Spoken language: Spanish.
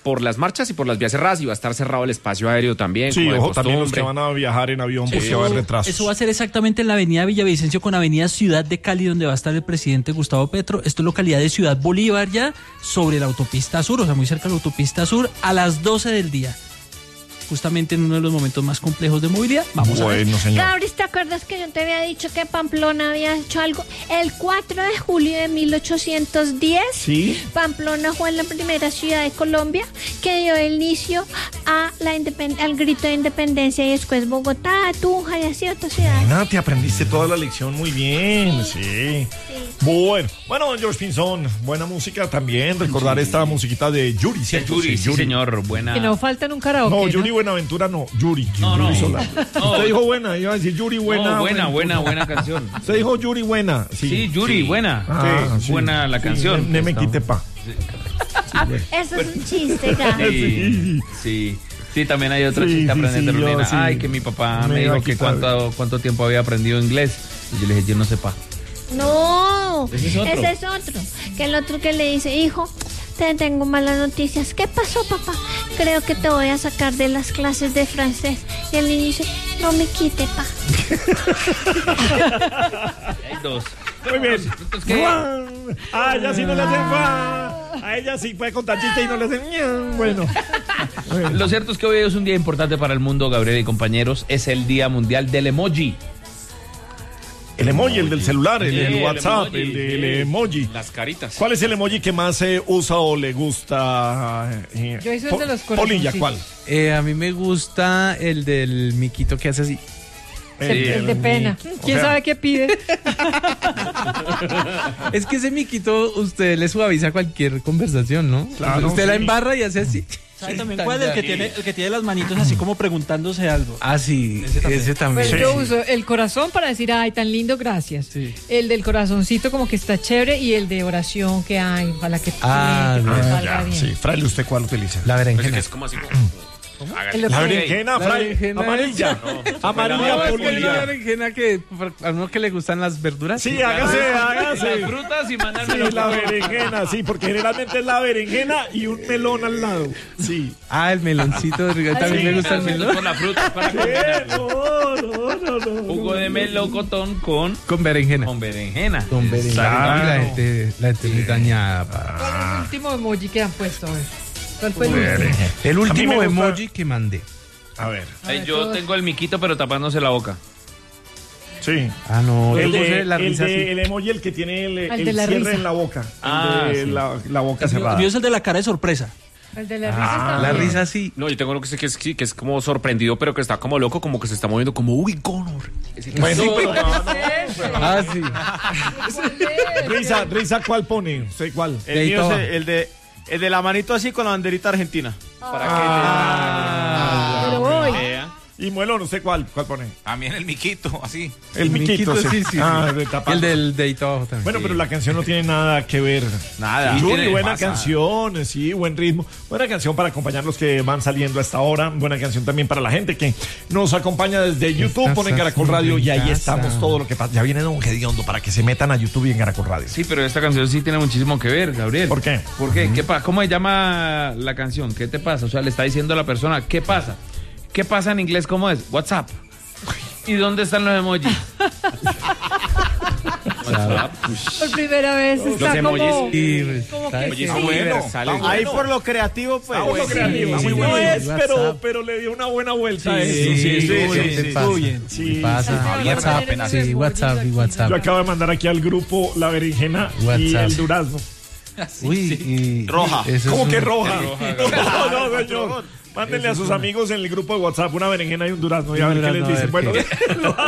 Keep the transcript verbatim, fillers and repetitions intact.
por las marchas y por las vías cerradas, y va a estar cerrado el espacio aéreo también. Sí, ojo, de también los que van a viajar en avión, porque Eso, va a haber retrasos. eso va a ser exactamente en la avenida Villavicencio con avenida Ciudad de Cali, donde va a estar el presidente Gustavo Petro. Esto es localidad de Ciudad Bolívar, ya sobre la autopista sur, o sea, muy cerca de la autopista sur, a las doce del día. Justamente en uno de los momentos más complejos de movilidad. Vamos bueno, a ver. señor. Gabri, ¿te acuerdas que yo te había dicho que Pamplona había hecho algo? El cuatro de julio de mil ochocientos diez, Sí. Pamplona fue la primera ciudad de Colombia que dio inicio a la independ- al grito de independencia, y después Bogotá, Tunja y así otras ciudades. Nada, te aprendiste toda la lección muy bien, sí. Sí. Bueno, bueno, George Pinzón, buena música también. Recordar esta musiquita de Yuri, ¿cierto? Yuri, Sí, sí, señor, buena. Que no falta en un karaoke. No, Yuri Buenaventura no, Yuri. No, Yuri no. Solar. No. Usted dijo buena, iba a decir Yuri buena. No, buena, buena, buena canción. Usted dijo Yuri buena. Sí, Sí, Yuri, buena. Ah, Sí, buena la sí, canción. Ne, ne me quite pa. Eso es un chiste, Gabri. Sí, sí. Sí, también hay otro Sí, chiste sí, aprender de sí, yo Rulina. sí. Ay, que mi papá Me me, iba a dijo que quitar. cuánto, cuánto tiempo había aprendido inglés. Y yo le dije, yo no sepa. No, Ese es otro. ese es otro. Que el otro que le dice, hijo, te tengo malas noticias. ¿Qué pasó, papá? Creo que te voy a sacar de las clases de francés. Y el niño dice, no me quite, pa. Hay dos. Muy bien. Entonces, ¿qué? Juan. Ah, ella sí no le hacen Juan. A ella sí puede contar chiste y no le hacen ñan. Bueno. Bueno. Lo cierto es que hoy es un día importante para el mundo, Gabriel y compañeros. Es el Día Mundial del Emoji. El emoji, el del celular, el Sí, del el WhatsApp, emoji, el del sí. emoji. Las caritas. ¿Cuál es el emoji que más se usa o le gusta? eh, Yo hice el Po- de los Polilla, corazoncitos. ¿cuál? Eh, a mí me gusta el del miquito que hace así. El, el de pena. o ¿Quién sea, sabe qué pide? Es que ese miquito usted le suaviza cualquier conversación, ¿no? Claro, usted la sí. embarra y hace así. ¿Sabe también cuál es el que tiene, el que tiene las manitos así como preguntándose algo? Ah, sí, ese también. Pues Sí. yo uso el corazón para decir, ay, tan lindo, gracias. Sí. El del corazoncito como que está chévere, y el de oración que hay, ojalá que, Ah, que ya, salga Ya, bien. sí. Fraile, ¿usted cuál utiliza? La Pues berenjena. es como así. El de- La berenjena, La Fraile. berenjena Amarilla. Amarilla, No, es que hay una polilla. berenjena que a uno que le gustan las verduras. Sí, hágase, hágase. Las frutas y Sí, mandarme la berenjena, sí, porque generalmente es la berenjena y un melón al lado. Sí. Ah, el meloncito. También Sí, me gusta el melón. Con la fruta para ¿Qué? combinarlo. No, no, no, no. Jugo de melocotón con, Con berenjena. con berenjena. Con berenjena. Claro. Y la gente, la gente muy dañada. pa. ¿Cuál es el último emoji que han puesto? A ver. ¿Cuál fue el Berenjena. último? El A mí último me gusta- emoji que mandé. A ver, Ay, yo tengo el miquito pero tapándose la boca. sí. Ah, no. El, yo puse de, la el, risa de- así. el emoji, el que tiene el, Al el de la cierre risa. en la boca. El Ah, de sí. la, la boca El mío- cerrada. el mío es el de la cara de sorpresa. El de la risa Ah, está La bien. risa así. No, yo tengo uno que es, que es, que es como sorprendido, pero que está como loco, como que se está moviendo como, uy, Connor. Es decir, Bueno, no, pero- Ah, sí. Risa, risa, ¿cuál pone? ¿Usted cuál? De ahí El mío todo. es el, el de el de la manito así con la banderita argentina. Para Ah. Pero voy. Y Muelón, ¿usted cuál? ¿Cuál pone? También el miquito, así. El miquito, miquito, sí, sí, Ah, sí. de Y tapado. el del dedito abajo también. Bueno, pero la canción no tiene nada que ver. Nada. Yuri, tiene- buena pasa. canción, sí, buen ritmo. Buena canción para acompañar los que van saliendo a esta hora. Buena canción también para la gente que nos acompaña desde YouTube. Ponen Caracol Radio y ahí casa. estamos todo lo que pasa. Ya viene Don Gediondo para que se metan a YouTube y en Caracol Radio. Sí, pero esta canción sí tiene muchísimo que ver, Gabriel. ¿Por qué? ¿Por qué? ¿Qué pa- ¿Cómo se llama la canción? ¿Qué te pasa? O sea, le está diciendo a la persona, ¿qué pasa? ¿Qué pasa en inglés? ¿Cómo es? WhatsApp. ¿Y dónde están los emojis? WhatsApp. Por primera vez está como... emojis. Sí, como ¿sabes que Emojis sí. universales. Ahí por lo creativo, pues. Está bueno, Sí, creativo. sí, Sí, sí. no es, WhatsApp. pero, pero le dio una buena vuelta. a Sí, eso. sí, Sí, sí, estuvo sí, bien, ¿qué sí, te estuvo pasa? bien. Sí. ¿Qué pasa? Javier, WhatsApp, poner sí, esos WhatsApp y emojis WhatsApp. Yo acabo de mandar aquí al grupo La Berenjena y WhatsApp. el Durazno. Uy, y... Roja. eso ¿Cómo es que un- roja? No, no, señor. Mándenle a sus amigos en el grupo de WhatsApp una berenjena y un durazno y a ver qué les durazno, a dicen. ver Bueno,